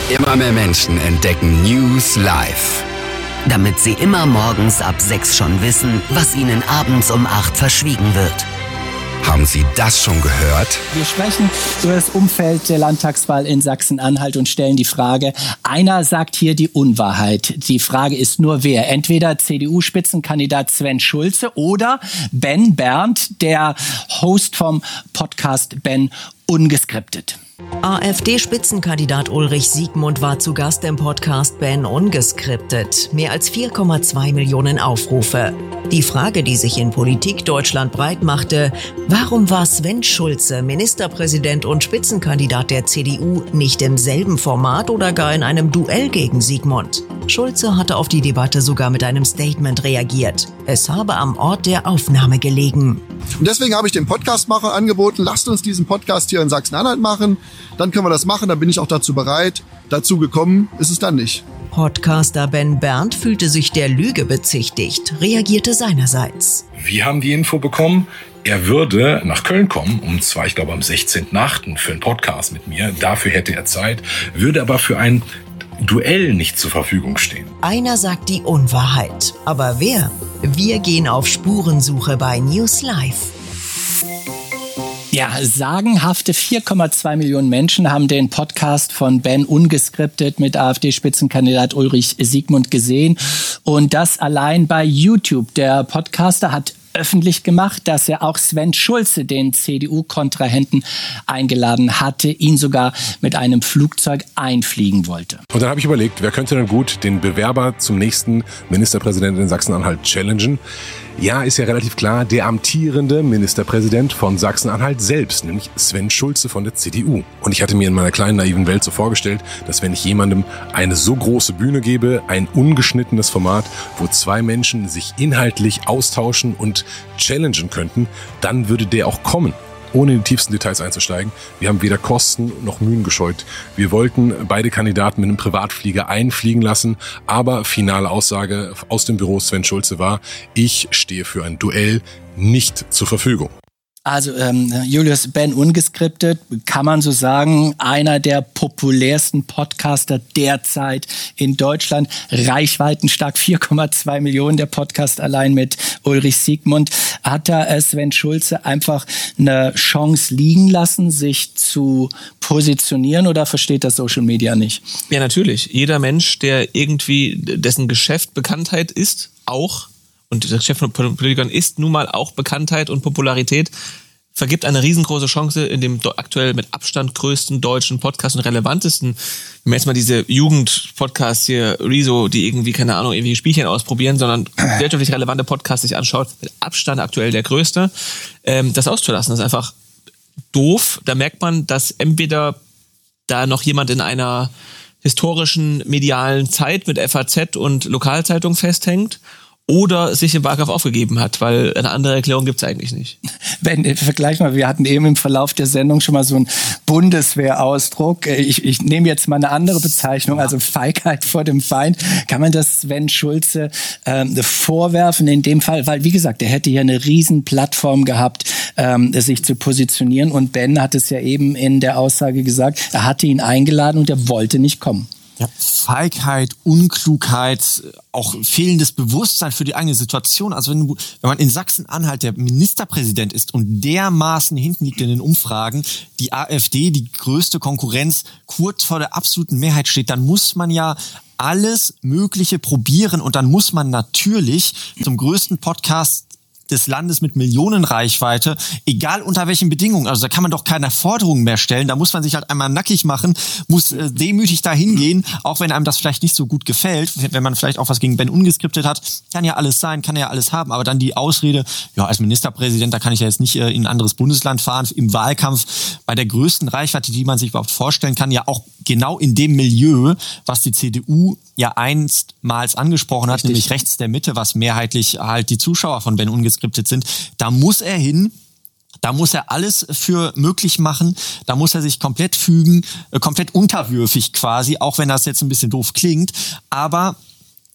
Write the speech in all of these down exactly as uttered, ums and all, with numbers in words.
Immer mehr Menschen entdecken News Live. Damit sie immer morgens ab sechs schon wissen, was ihnen abends um acht verschwiegen wird. Haben Sie das schon gehört? Wir sprechen über das Umfeld der Landtagswahl in Sachsen-Anhalt und stellen die Frage, einer sagt hier die Unwahrheit. Die Frage ist nur wer. Entweder C D U-Spitzenkandidat Sven Schulze oder Ben Berndt, der Host vom Podcast Ben Ungeskriptet. AfD-Spitzenkandidat Ulrich Siegmund war zu Gast im Podcast Ben Ungeskriptet. Mehr als vier Komma zwei Millionen Aufrufe. Die Frage, die sich in Politik Deutschland breit machte: Warum war Sven Schulze, Ministerpräsident und Spitzenkandidat der C D U, nicht im selben Format oder gar in einem Duell gegen Siegmund? Schulze hatte auf die Debatte sogar mit einem Statement reagiert. Es habe am Ort der Aufnahme gelegen. Und deswegen habe ich den Podcastmachern angeboten, lasst uns diesen Podcast hier in Sachsen-Anhalt machen. Dann können wir das machen, dann bin ich auch dazu bereit. Dazu gekommen ist es dann nicht. Podcaster Ben Berndt fühlte sich der Lüge bezichtigt, reagierte seinerseits. Wir haben die Info bekommen, er würde nach Köln kommen, und zwar, ich glaube, am sechzehnten achten für einen Podcast mit mir. Dafür hätte er Zeit, würde aber für ein Duell nicht zur Verfügung stehen. Einer sagt die Unwahrheit. Aber wer? Wir gehen auf Spurensuche bei News Live. Ja, sagenhafte vier Komma zwei Millionen Menschen haben den Podcast von Ben Ungeskriptet mit AfD-Spitzenkandidat Ulrich Siegmund gesehen. Und das allein bei YouTube. Der Podcaster hat öffentlich gemacht, dass er auch Sven Schulze, den C D U-Kontrahenten, eingeladen hatte, ihn sogar mit einem Flugzeug einfliegen wollte. Und dann habe ich überlegt, wer könnte denn gut den Bewerber zum nächsten Ministerpräsidenten in Sachsen-Anhalt challengen? Ja, ist ja relativ klar, der amtierende Ministerpräsident von Sachsen-Anhalt selbst, nämlich Sven Schulze von der C D U. Und ich hatte mir in meiner kleinen naiven Welt so vorgestellt, dass wenn ich jemandem eine so große Bühne gebe, ein ungeschnittenes Format, wo zwei Menschen sich inhaltlich austauschen und challengen könnten, dann würde der auch kommen. Ohne in die tiefsten Details einzusteigen. Wir haben weder Kosten noch Mühen gescheut. Wir wollten beide Kandidaten mit einem Privatflieger einfliegen lassen, aber finale Aussage aus dem Büro Sven Schulze war: Ich stehe für ein Duell nicht zur Verfügung. Also ähm, Julius, Ben Ungeskriptet, kann man so sagen, einer der populärsten Podcaster derzeit in Deutschland. Reichweitenstark, vier Komma zwei Millionen, der Podcast allein mit Ulrich Siegmund. Hat da äh, Sven Schulze einfach eine Chance liegen lassen, sich zu positionieren, oder versteht das Social Media nicht? Ja, natürlich. Jeder Mensch, der irgendwie, dessen Geschäft Bekanntheit ist, auch, und das Geschäft von Politikern ist nun mal auch Bekanntheit und Popularität, vergibt eine riesengroße Chance in dem aktuell mit Abstand größten deutschen Podcast und relevantesten. Wenn wir jetzt mal diese Jugend-Podcasts hier, Rezo, die irgendwie, keine Ahnung, irgendwie Spielchen ausprobieren, sondern wirtschaftlich relevante Podcasts sich anschaut, mit Abstand aktuell der größte, ähm, das auszulassen, das ist einfach doof. Da merkt man, dass entweder da noch jemand in einer historischen medialen Zeit mit F A Z und Lokalzeitung festhängt, oder sich im Wahlkampf aufgegeben hat, weil eine andere Erklärung gibt's eigentlich nicht. Ben, vergleich mal, wir hatten eben im Verlauf der Sendung schon mal so einen Bundeswehrausdruck. Ich, ich nehme jetzt mal eine andere Bezeichnung, also Feigheit vor dem Feind. Kann man das Sven Schulze ähm, vorwerfen in dem Fall? Weil, wie gesagt, er hätte ja eine riesen Plattform gehabt, ähm, sich zu positionieren. Und Ben hat es ja eben in der Aussage gesagt, er hatte ihn eingeladen und er wollte nicht kommen. Ja, Feigheit, Unklugheit, auch fehlendes Bewusstsein für die eigene Situation. Also wenn, du, wenn man in Sachsen-Anhalt der Ministerpräsident ist und dermaßen hinten liegt in den Umfragen, die AfD, die größte Konkurrenz, kurz vor der absoluten Mehrheit steht, dann muss man ja alles Mögliche probieren und dann muss man natürlich zum größten Podcast des Landes mit Millionenreichweite, egal unter welchen Bedingungen. Also da kann man doch keine Forderungen mehr stellen. Da muss man sich halt einmal nackig machen, muss äh, demütig da hingehen, auch wenn einem das vielleicht nicht so gut gefällt, wenn man vielleicht auch was gegen Ben Ungeskriptet hat. Kann ja alles sein, kann ja alles haben, aber dann die Ausrede, ja, als Ministerpräsident, da kann ich ja jetzt nicht äh, in ein anderes Bundesland fahren, im Wahlkampf bei der größten Reichweite, die man sich überhaupt vorstellen kann, ja auch genau in dem Milieu, was die C D U ja einstmals angesprochen hat, Richtig. nämlich rechts der Mitte, was mehrheitlich halt die Zuschauer von Ben Ungeskriptet sind. Da muss er hin, da muss er alles für möglich machen, da muss er sich komplett fügen, äh, komplett unterwürfig quasi, auch wenn das jetzt ein bisschen doof klingt, aber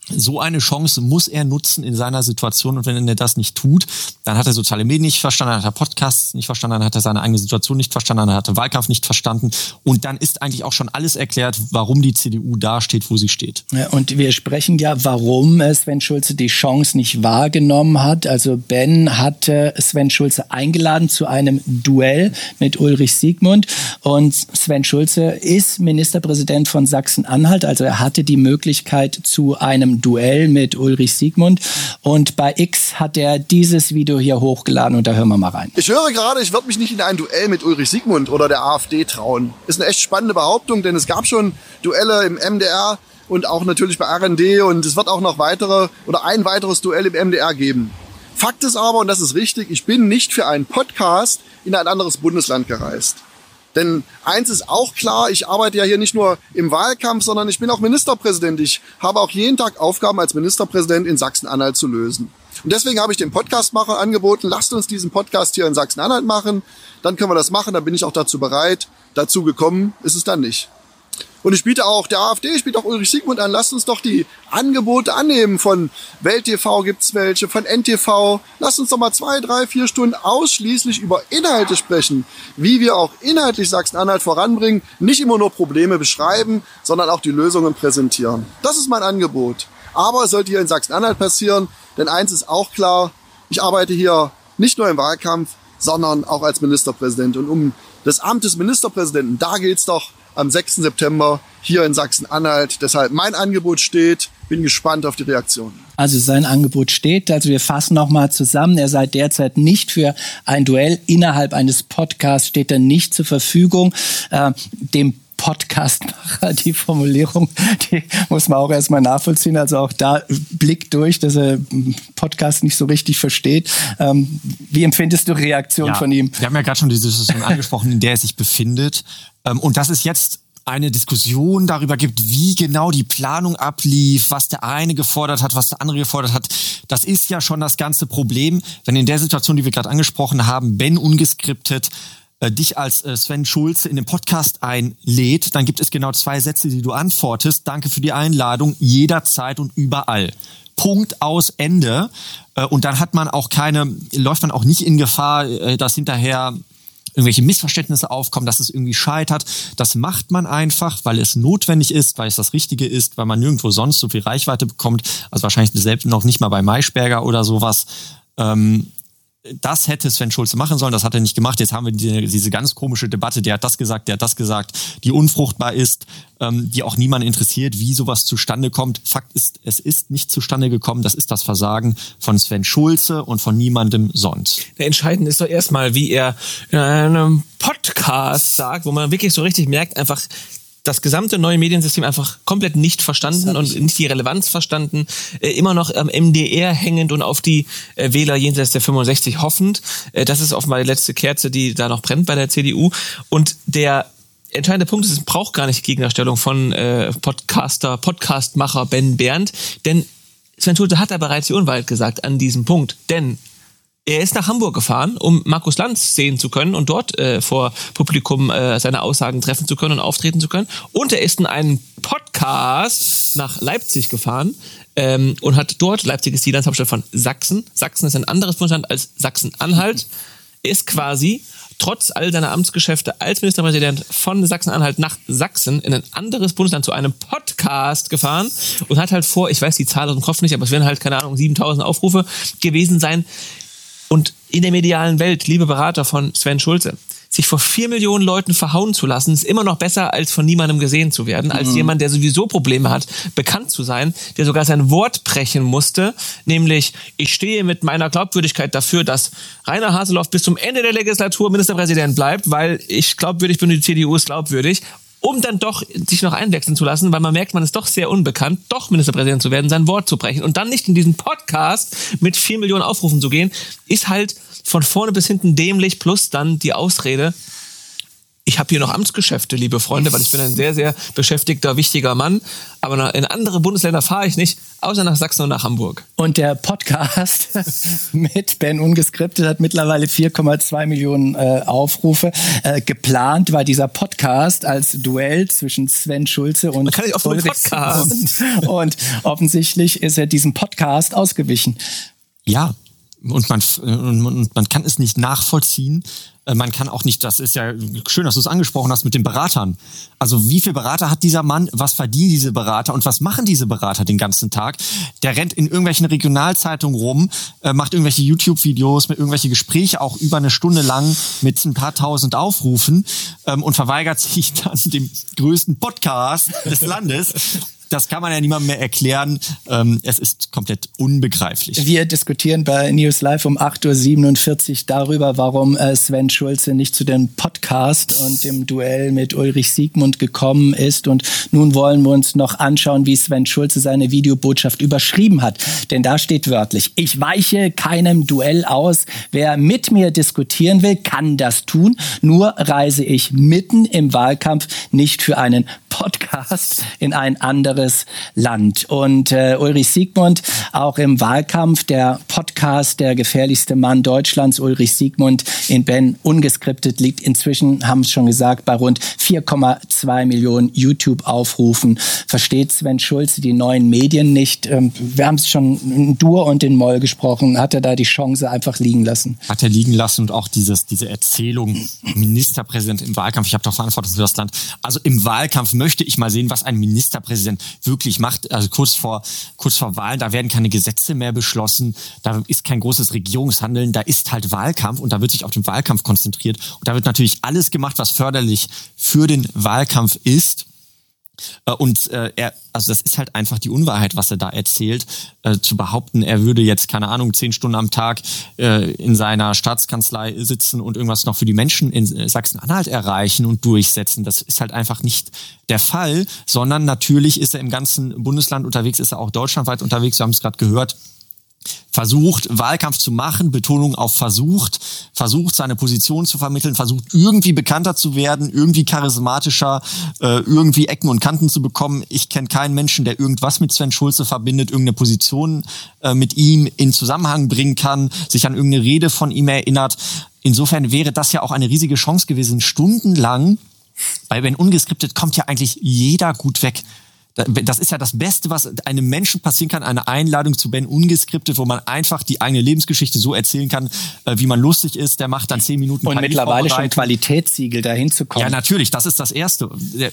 So eine Chance muss er nutzen in seiner Situation, und wenn er das nicht tut, dann hat er soziale Medien nicht verstanden, dann hat er Podcasts nicht verstanden, dann hat er seine eigene Situation nicht verstanden, dann hat er Wahlkampf nicht verstanden, und dann ist eigentlich auch schon alles erklärt, warum die C D U da steht, wo sie steht. Ja, und wir sprechen ja, warum Sven Schulze die Chance nicht wahrgenommen hat. Also Ben hatte Sven Schulze eingeladen zu einem Duell mit Ulrich Siegmund, und Sven Schulze ist Ministerpräsident von Sachsen-Anhalt, also er hatte die Möglichkeit zu einem Duell mit Ulrich Siegmund, und bei X hat er dieses Video hier hochgeladen, und da hören wir mal rein. Ich höre gerade, ich würde mich nicht in ein Duell mit Ulrich Siegmund oder der AfD trauen. Ist eine echt spannende Behauptung, denn es gab schon Duelle im M D R und auch natürlich bei R N D, und es wird auch noch weitere oder ein weiteres Duell im M D R geben. Fakt ist aber, und das ist richtig, ich bin nicht für einen Podcast in ein anderes Bundesland gereist. Denn eins ist auch klar, ich arbeite ja hier nicht nur im Wahlkampf, sondern ich bin auch Ministerpräsident. Ich habe auch jeden Tag Aufgaben als Ministerpräsident in Sachsen-Anhalt zu lösen. Und deswegen habe ich den Podcastmachern angeboten, lasst uns diesen Podcast hier in Sachsen-Anhalt machen. Dann können wir das machen, dann bin ich auch dazu bereit. Dazu gekommen ist es dann nicht. Und ich biete auch der AfD, ich biete auch Ulrich Siegmund an, lasst uns doch die Angebote annehmen. Von Welt T V gibt's welche, von N T V. Lasst uns doch mal zwei, drei, vier Stunden ausschließlich über Inhalte sprechen. Wie wir auch inhaltlich Sachsen-Anhalt voranbringen. Nicht immer nur Probleme beschreiben, sondern auch die Lösungen präsentieren. Das ist mein Angebot. Aber es sollte hier in Sachsen-Anhalt passieren, denn eins ist auch klar, ich arbeite hier nicht nur im Wahlkampf, sondern auch als Ministerpräsident. Und um das Amt des Ministerpräsidenten, da geht's doch am sechsten September hier in Sachsen-Anhalt. Deshalb mein Angebot steht. Bin gespannt auf die Reaktion. Also sein Angebot steht. Also wir fassen nochmal zusammen. Er sei derzeit nicht für ein Duell innerhalb eines Podcasts, steht er nicht zur Verfügung. Äh, dem Podcastmacher, die Formulierung, die muss man auch erstmal nachvollziehen. Also auch da Blick durch, dass er Podcast nicht so richtig versteht. Ähm, wie empfindest du Reaktion ja, von ihm? Wir haben ja gerade schon die Situation angesprochen, in der er sich befindet. Ähm, und dass es jetzt eine Diskussion darüber gibt, wie genau die Planung ablief, was der eine gefordert hat, was der andere gefordert hat. Das ist ja schon das ganze Problem, wenn in der Situation, die wir gerade angesprochen haben, Ben ungeskriptet dich als Sven Schulze in den Podcast einlädt, dann gibt es genau zwei Sätze, die du antwortest. Danke für die Einladung, jederzeit und überall. Punkt, aus, Ende. Und dann hat man auch keine, läuft man auch nicht in Gefahr, dass hinterher irgendwelche Missverständnisse aufkommen, dass es irgendwie scheitert. Das macht man einfach, weil es notwendig ist, weil es das Richtige ist, weil man nirgendwo sonst so viel Reichweite bekommt. Also wahrscheinlich selbst noch nicht mal bei Maischberger oder sowas. Ähm, Das hätte Sven Schulze machen sollen, das hat er nicht gemacht. Jetzt haben wir die, diese ganz komische Debatte, der hat das gesagt, der hat das gesagt, die unfruchtbar ist, ähm, die auch niemand interessiert, wie sowas zustande kommt. Fakt ist, es ist nicht zustande gekommen, das ist das Versagen von Sven Schulze und von niemandem sonst. Der Entscheidende ist doch erstmal, wie er in einem Podcast sagt, wo man wirklich so richtig merkt, einfach das gesamte neue Mediensystem einfach komplett nicht verstanden und nicht die Relevanz verstanden, äh, immer noch am M D R hängend und auf die äh, Wähler jenseits der fünfundsechzig hoffend. Äh, das ist offenbar die letzte Kerze, die da noch brennt bei der C D U. Und der entscheidende Punkt ist, es braucht gar nicht Gegnerstellung von äh, Podcaster, Podcastmacher Ben Berndt, denn Sven Schulze hat da bereits die Unwahrheit gesagt an diesem Punkt, denn er ist nach Hamburg gefahren, um Markus Lanz sehen zu können und dort äh, vor Publikum äh, seine Aussagen treffen zu können und auftreten zu können. Und er ist in einen Podcast nach Leipzig gefahren ähm, und hat dort, Leipzig ist die Landeshauptstadt von Sachsen. Sachsen ist ein anderes Bundesland als Sachsen-Anhalt. Er ist quasi trotz all seiner Amtsgeschäfte als Ministerpräsident von Sachsen-Anhalt nach Sachsen in ein anderes Bundesland zu einem Podcast gefahren und hat halt vor, ich weiß die Zahl aus dem Kopf nicht, aber es werden halt, keine Ahnung, siebentausend Aufrufe gewesen sein. Und in der medialen Welt, liebe Berater von Sven Schulze, sich vor vier Millionen Leuten verhauen zu lassen, ist immer noch besser, als von niemandem gesehen zu werden, als mhm. jemand, der sowieso Probleme hat, bekannt zu sein, der sogar sein Wort brechen musste, nämlich, ich stehe mit meiner Glaubwürdigkeit dafür, dass Rainer Haseloff bis zum Ende der Legislatur Ministerpräsident bleibt, weil ich glaubwürdig bin und die C D U ist glaubwürdig, um dann doch sich noch einwechseln zu lassen, weil man merkt, man ist doch sehr unbekannt, doch Ministerpräsident zu werden, sein Wort zu brechen und dann nicht in diesen Podcast mit vier Millionen Aufrufen zu gehen, ist halt von vorne bis hinten dämlich, plus dann die Ausrede, ich habe hier noch Amtsgeschäfte, liebe Freunde, weil ich bin ein sehr, sehr beschäftigter, wichtiger Mann, aber in andere Bundesländer fahre ich nicht. außer nach Sachsen und nach Hamburg. Und der Podcast mit Ben Ungeskriptet hat mittlerweile vier Komma zwei Millionen äh, Aufrufe. Äh, geplant war dieser Podcast als Duell zwischen Sven Schulze und Man kann nicht auf einen Podcast. Und, und offensichtlich ist er diesem Podcast ausgewichen. Ja, und man, und man kann es nicht nachvollziehen. Man kann auch nicht, das ist ja schön, dass du es angesprochen hast mit den Beratern. Also wie viele Berater hat dieser Mann, was verdienen diese Berater und was machen diese Berater den ganzen Tag? Der rennt in irgendwelchen Regionalzeitungen rum, macht irgendwelche YouTube-Videos, mit irgendwelche Gespräche auch über eine Stunde lang mit ein paar tausend Aufrufen und verweigert sich dann dem größten Podcast des Landes. Das kann man ja niemandem mehr erklären. Ähm, es ist komplett unbegreiflich. Wir diskutieren bei News Live um acht Uhr siebenundvierzig darüber, warum äh, Sven Schulze nicht zu dem Podcast und dem Duell mit Ulrich Siegmund gekommen ist. Und nun wollen wir uns noch anschauen, wie Sven Schulze seine Videobotschaft überschrieben hat. Denn da steht wörtlich: Ich weiche keinem Duell aus. Wer mit mir diskutieren will, kann das tun. Nur reise ich mitten im Wahlkampf nicht für einen Podcast in ein anderes Land. Und äh, Ulrich Siegmund, auch im Wahlkampf, der Podcast Der gefährlichste Mann Deutschlands, Ulrich Siegmund in Ben Ungeskriptet, liegt inzwischen, haben es schon gesagt, bei rund vier Komma zwei Millionen YouTube-Aufrufen. Versteht Sven Schulze die neuen Medien nicht? Ähm, wir haben es schon in Dur und in Moll gesprochen. Hat er da die Chance einfach liegen lassen? Hat er liegen lassen und auch dieses, diese Erzählung, Ministerpräsident im Wahlkampf, ich habe doch Verantwortung für das Land. Also im Wahlkampf möchte ich mal sehen, was ein Ministerpräsident wirklich macht. Also kurz vor, kurz vor Wahlen, da werden keine Gesetze mehr beschlossen, da ist kein großes Regierungshandeln, da ist halt Wahlkampf und da wird sich auf den Wahlkampf konzentriert. Und da wird natürlich alles gemacht, was förderlich für den Wahlkampf ist. Und äh, er, also das ist halt einfach die Unwahrheit, was er da erzählt. Äh, zu behaupten, er würde jetzt, keine Ahnung, zehn Stunden am Tag äh, in seiner Staatskanzlei sitzen und irgendwas noch für die Menschen in Sachsen-Anhalt erreichen und durchsetzen, das ist halt einfach nicht der Fall, sondern natürlich ist er im ganzen Bundesland unterwegs, ist er auch deutschlandweit unterwegs, wir haben es gerade gehört, versucht, Wahlkampf zu machen, Betonung auf versucht, versucht, seine Position zu vermitteln, versucht, irgendwie bekannter zu werden, irgendwie charismatischer, äh, irgendwie Ecken und Kanten zu bekommen. Ich kenne keinen Menschen, der irgendwas mit Sven Schulze verbindet, irgendeine Position äh, mit ihm in Zusammenhang bringen kann, sich an irgendeine Rede von ihm erinnert. Insofern wäre das ja auch eine riesige Chance gewesen, stundenlang. Bei Ben Ungeskriptet kommt ja eigentlich jeder gut weg. Das ist ja das Beste, was einem Menschen passieren kann, eine Einladung zu Ben Ungeskriptet, wo man einfach die eigene Lebensgeschichte so erzählen kann, wie man lustig ist. Der macht dann zehn Minuten und mittlerweile schon Qualitätssiegel dahin zu kommen. Ja, natürlich, das ist das Erste.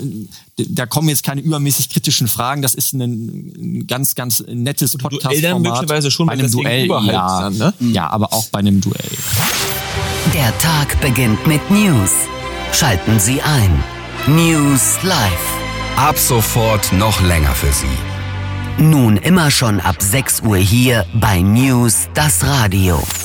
Da kommen jetzt keine übermäßig kritischen Fragen. Das ist ein ganz, ganz nettes Podcast-Format. Möglicherweise schon bei einem Duell. Ja, dann, ne? ja, aber auch bei einem Duell. Der Tag beginnt mit News. Schalten Sie ein. News Live. Ab sofort noch länger für Sie. Nun immer schon ab sechs Uhr hier bei News das Radio.